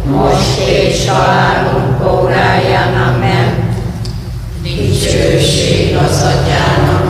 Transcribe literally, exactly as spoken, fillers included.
most és halálunk óráján. Amen. Dicsőség az Atyának,